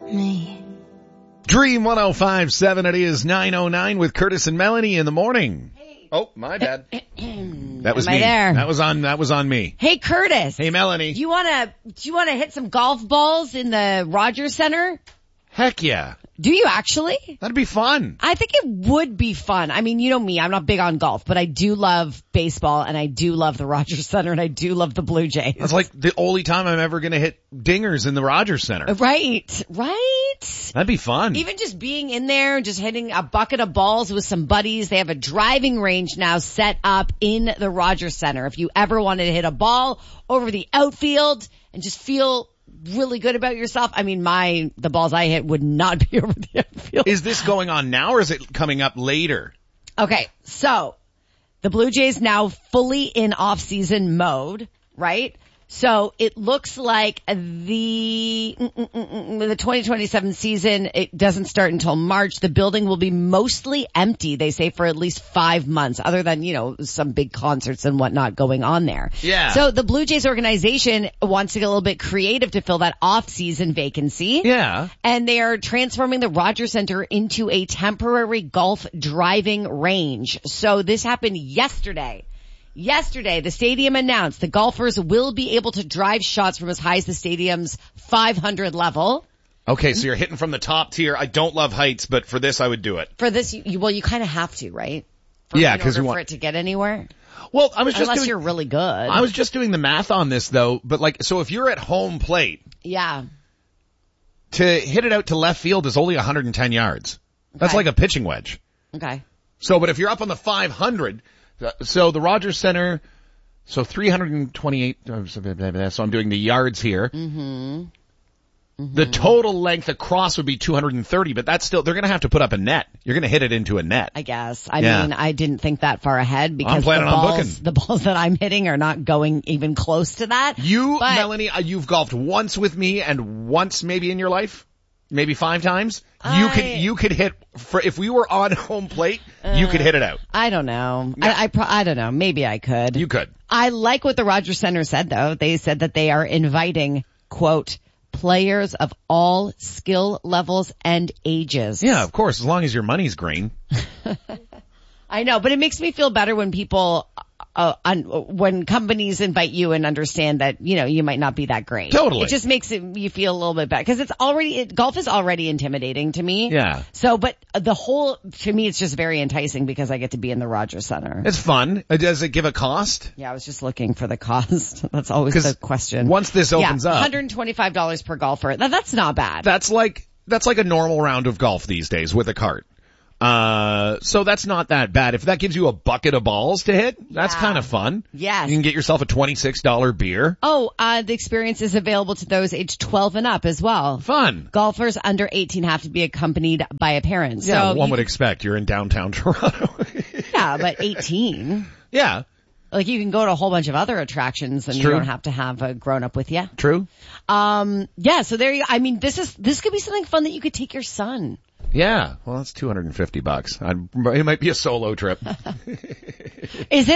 me. Dream 105.7, it is 9:09 with Curtis and Melanie in the morning. Hey. Oh, my bad. That was Am I me. there? That was on me. Hey, Curtis. Hey, Melanie. Do you want to hit some golf balls in the Rogers Center? Heck yeah. Do you actually? That'd be fun. I think it would be fun. I mean, you know me, I'm not big on golf, but I do love baseball and I do love the Rogers Center and I do love the Blue Jays. That's like the only time I'm ever going to hit dingers in the Rogers Center. Right. That'd be fun. Even just being in there, just hitting a bucket of balls with some buddies. They have a driving range now set up in the Rogers Center. If you ever wanted to hit a ball over the outfield and just feel really good about yourself. I mean, the balls I hit would not be over the outfield. Is this going on now or is it coming up later? Okay, so the Blue Jays now fully in off-season mode, right? So it looks like the 2027 season, it doesn't start until March. The building will be mostly empty, they say, for at least 5 months, other than, some big concerts and whatnot going on there. Yeah. So the Blue Jays organization wants to get a little bit creative to fill that off-season vacancy. Yeah. And they are transforming the Rogers Center into a temporary golf driving range. So this happened yesterday. Yesterday, the stadium announced the golfers will be able to drive shots from as high as the stadium's 500 level. Okay, so you're hitting from the top tier. I don't love heights, but for this I would do it. For this, you kind of have to, right? Yeah, because for it to get anywhere. Well, unless you're really good. I was just doing the math on this though, but so if you're at home plate. Yeah. To hit it out to left field is only 110 yards. That's like a pitching wedge. Okay. So, but if you're up on the 500, so the Rogers Center, 328, so I'm doing the yards here. Mm-hmm. The total length across would be 230, but that's still, they're going to have to put up a net. You're going to hit it into a net. I guess. I mean, I didn't think that far ahead because I'm planning on booking. The balls that I'm hitting are not going even close to that. Melanie, you've golfed once with me and once maybe in your life. Maybe 5 times. You could hit if we were on home plate, you could hit it out. I don't know. Yeah. I don't know. Maybe I could. You could. I like what the Rogers Center said though. They said that they are inviting, quote, players of all skill levels and ages. Yeah, of course, as long as your money's green. I know, but it makes me feel better when people, when companies invite you and understand that, you might not be that great. Totally. It just makes you feel a little bit better. Cause golf is already intimidating to me. Yeah. So, but to me, it's just very enticing because I get to be in the Rogers Center. It's fun. Does it give a cost? Yeah, I was just looking for the cost. That's always the question. Once this opens up. $125 per golfer. That's not bad. That's like a normal round of golf these days with a cart. So that's not that bad. If that gives you a bucket of balls to hit, that's kind of fun. Yes. You can get yourself a $26 beer. Oh, the experience is available to those aged 12 and up as well. Fun. Golfers under 18 have to be accompanied by a parent. Yeah, so one would expect. You're in downtown Toronto. Yeah, but 18. Yeah. Like you can go to a whole bunch of other attractions and you don't have to have a grown up with you. True. Yeah, so there you go. I mean, this could be something fun that you could take your son. Yeah, well, that's $250. It might be a solo trip. Is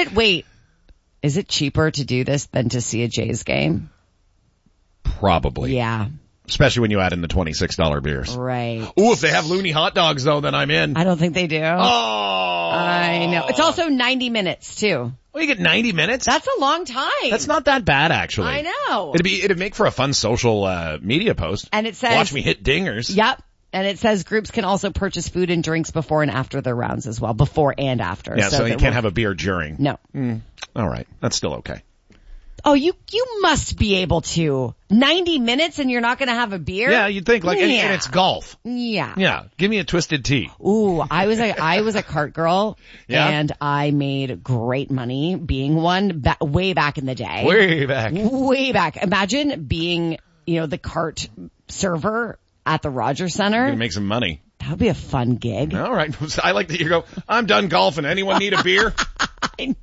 it cheaper to do this than to see a Jays game? Probably. Yeah. Especially when you add in the $26 beers. Right. Ooh, if they have loony hot dogs though, then I'm in. I don't think they do. Oh. I know. It's also 90 minutes too. Well, you get 90 minutes? That's a long time. That's not that bad, actually. I know. It'd make for a fun social, media post. And it says, watch me hit dingers. Yep. And it says groups can also purchase food and drinks before and after their rounds as well. Before and after. Yeah, so you can't have a beer during. No. All right. That's still okay. Oh, you must be able to. 90 minutes and you're not going to have a beer? Yeah, you'd think and it's golf. Yeah. Yeah. Give me a twisted tea. Ooh, I was a cart girl. Yeah? And I made great money being one way back in the day. Way back. Imagine being, the cart server at the Rogers Center. You're gonna make some money. That would be a fun gig. All right. I like that you go, I'm done golfing. Anyone need a beer?